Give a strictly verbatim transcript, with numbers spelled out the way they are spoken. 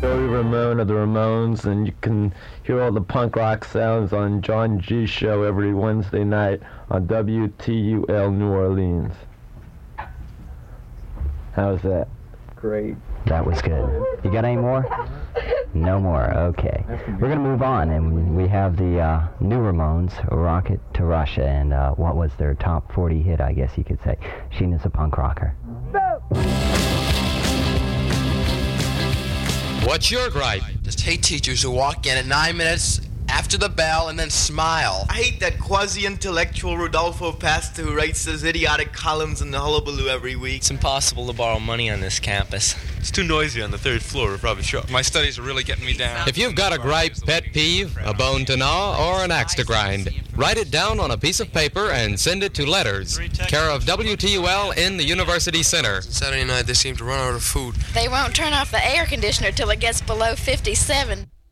Joey Ramone of the Ramones, and you can hear all the punk rock sounds on John G. Show every Wednesday night on W T U L New Orleans. How's that? Great. That was good. You got any more? No more. Okay. We're going to move on, and we have the uh, new Ramones, Rocket to Russia, and uh, what was their top forty hit, I guess you could say. Sheena's a punk rocker. What's your gripe? Just hate teachers who walk in at nine minutes after the bell and then smile. I hate that quasi-intellectual Rodolfo Pasta who writes those idiotic columns in the Hullabaloo every week. It's impossible to borrow money on this campus. It's too noisy on the third floor, we're probably sure. My studies are really getting me down. If you've got a gripe, pet peeve, a bone to gnaw, or an axe to grind, write it down on a piece of paper and send it to Letters, care of W T U L in the University Center. Saturday night they seem to run out of food. They won't turn off the air conditioner till it gets below fifty-seven.